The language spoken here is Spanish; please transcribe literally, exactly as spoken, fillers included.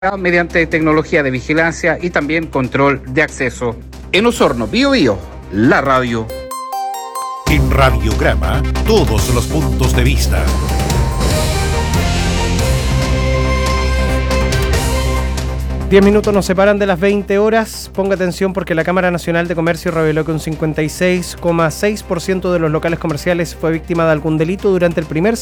mediante tecnología de vigilancia y también control de acceso. En Osorno, Bio Bio, la radio. En Radiograma, todos los puntos de vista. Diez minutos nos separan de las veinte horas. Ponga atención porque la Cámara Nacional de Comercio reveló que un cincuenta y seis coma seis por ciento de los locales comerciales fue víctima de algún delito durante el primer